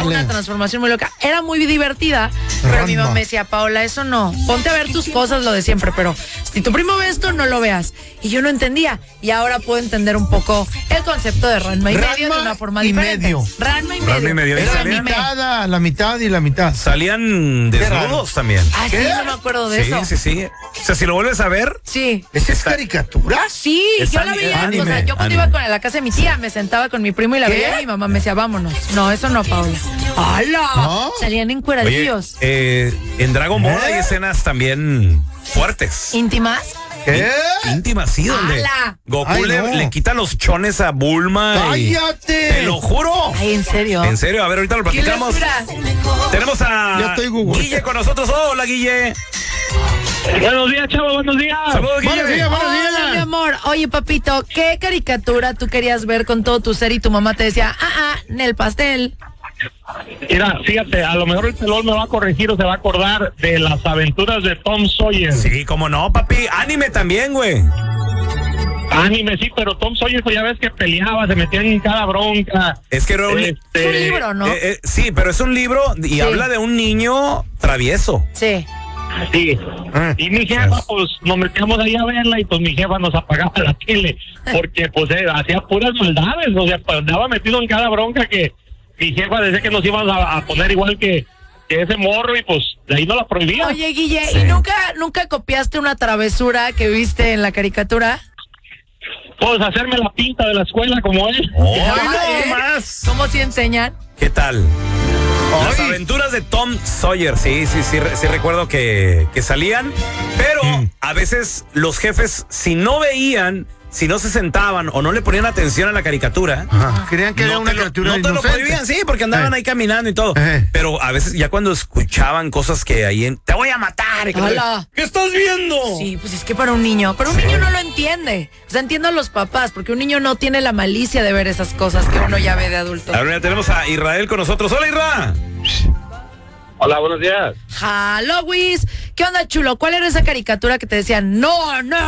una transformación muy loca. Era muy divertida, pero mi mamá me decía, Paola, eso no. Ponte a ver tus cosas, lo de siempre, pero si tu primo ve esto, no lo veas. Y yo no entendía. Y ahora puedo entender un poco el concepto de Ranma y medio de una forma diferente. Ranma y medio. Era la mitad y la mitad. Salían desnudos también. Ah, sí, no me acuerdo de eso. Sí. O sea, si lo vuelves a ver. Sí. ¿Esa es caricatura? Sí, yo la veía. O sea, yo cuando iba a la casa de mi tía, me sentaba con mi primo y la veía y mi mamá me decía, vámonos. No, eso no, Paola. ¡Hala! ¿No? Salían encueradillos. En Dragon Ball hay escenas también fuertes. ¿Íntimas? ¿Qué? Íntimas, sí, donde Goku le quita los chones a Bulma. ¡Cállate! Te lo juro. Ay, ¿en serio? En serio, a ver, ahorita lo platicamos. Tenemos a Guille con nosotros. Hola, Guille. Buenos días, chavo, buenos días. Saludos, Guille. Buenos días. Hola, mi amor. Oye, papito, ¿qué caricatura tú querías ver con todo tu ser y tu mamá te decía, en el pastel? Mira, fíjate, a lo mejor el pelón me va a corregir o se va a acordar de las aventuras de Tom Sawyer. Sí, cómo no, papi. Anime también, güey. Anime, sí, pero Tom Sawyer, pues ya ves que peleaba, se metían en cada bronca. Es que era es un libro, ¿no? Sí, pero es un libro y habla de un niño travieso. Sí. Sí, y mi jefa, pues nos metíamos ahí a verla y pues mi jefa nos apagaba la tele, porque pues hacía puras maldades, o sea, pues, andaba metido en cada bronca que mi jefa decía que nos íbamos a poner igual que ese morro y pues de ahí no la prohibía. Oye, Guille, ¿y nunca copiaste una travesura que viste en la caricatura? Pues hacerme la pinta de la escuela como él. ¡Ay, no más! ¿Cómo si enseñan? ¿Qué tal? Las aventuras de Tom Sawyer, sí recuerdo que salían, pero a veces los jefes, si no veían, si no se sentaban o no le ponían atención a la caricatura, creían que era una caricatura inocente. No te lo prohibían, sí, porque andaban ahí caminando y todo. Pero a veces ya cuando escuchaban cosas que ahí te voy a matar. Y ¿qué estás viendo? Sí, pues es que para un niño no lo entiende. O sea, entiendo a los papás, porque un niño no tiene la malicia de ver esas cosas que uno ya ve de adulto. Ahora ya tenemos a Israel con nosotros. Hola, Isra. Hola, buenos días. Halloween. ¿Qué onda, chulo? ¿Cuál era esa caricatura que te decían no?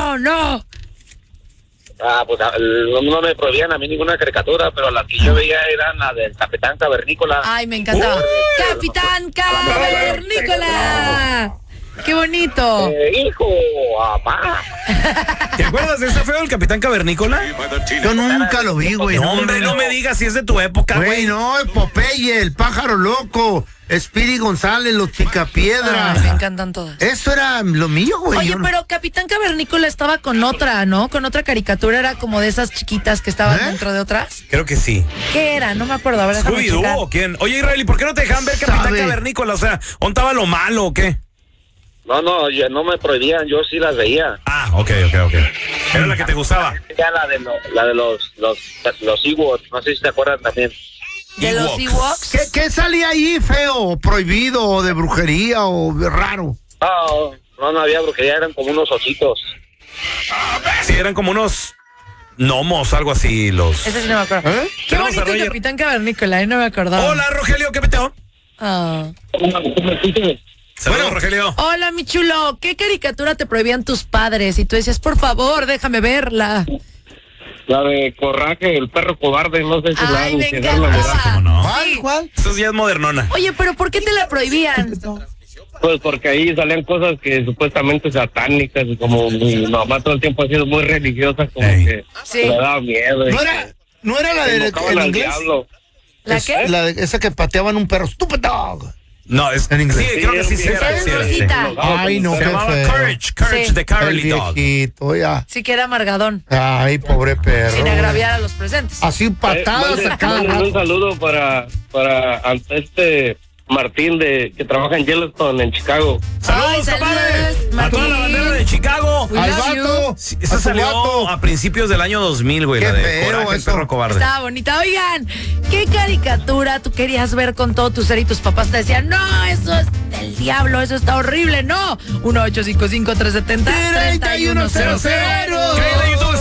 Pues no me prohibían a mí ninguna caricatura, pero las que yo veía eran la del Capitán Cavernícola. Ay, me encantaba. ¡Capitán Cavernícola! ¡Qué bonito! Hijo, mamá. ¿Te acuerdas de ese feo del Capitán Cavernícola? Yo nunca lo vi, güey. No, hombre, no me digas si es de tu época, güey. No, Popeye, el pájaro loco, Speedy González, los Picapiedra. Me encantan todas. Eso era lo mío, güey. Oye, pero Capitán Cavernícola estaba con otra, ¿no? Con otra caricatura, era como de esas chiquitas que estaban dentro de otras. Creo que sí. ¿Qué era? No me acuerdo. A ver, ¿Scooby-Doo o quién? Oye, Israel, ¿y por qué no te dejaban ver Capitán Cavernícola? O sea, ¿ontaba lo malo o qué? No, ya no me prohibían, yo sí las veía. Ah, ok. Era la que te gustaba. Ya la de los Ewoks, no sé si te acuerdan también. ¿De los Ewoks? ¿Qué salía ahí feo, prohibido, o de brujería, o raro? No había brujería, eran como unos ositos. Sí, eran como unos gnomos, algo así, los... Ese sí no me acuerdo. Qué bonito Capitán Cavernícola, no me acordaba. Hola, Rogelio, ¿qué peteo? Saludos, Rogelio. Hola, mi chulo. ¿Qué caricatura te prohibían tus padres? Y tú decías, por favor, déjame verla. La de Coraje, el perro cobarde, no sé si Ay, me ¿Cómo encanta. no? ¿Cuál? Eso ya es modernona. Oye, pero ¿por qué te la prohibían? Pues porque ahí salían cosas que supuestamente satánicas, y como mi mamá todo el tiempo ha sido muy religiosa, como que me daba miedo. ¿No era la de en inglés? ¿La qué? Esa que pateaban un perro. ¡Stupid dog! No, es en inglés. Sí, creo que sí era. Ay, no, se llamaba Courage de Cowardly Dog. Sí, que era amargadón. Ay, pobre perro. Sin agraviar a los presentes. Así patadas a cada rato. Un saludo para Martín que trabaja en Yellowstone, en Chicago. Saludos, a toda la bandera de Chicago. Al vato. Eso salió a principios del año 2000, güey. Qué la de feo Coraje, el perro cobarde. Estaba bonita. Oigan, ¿qué caricatura tú querías ver con todo tu ser y tus papás te decían, no, eso es del diablo, eso está horrible? No. 1-855-370-3100. ¡3100!